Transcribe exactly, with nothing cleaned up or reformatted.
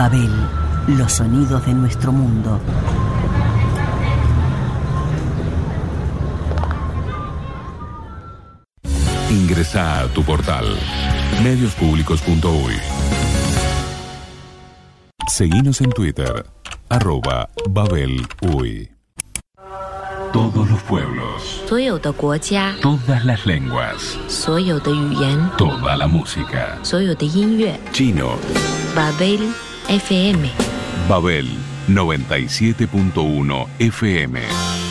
Babel, los sonidos de nuestro mundo. Ingresá a tu portal medios públicos punto uy. Seguinos en Twitter, arroba Babel Uy. Todos los pueblos, todas las lenguas, toda la música, chino, Babel F M. Babel noventa y siete punto uno F M.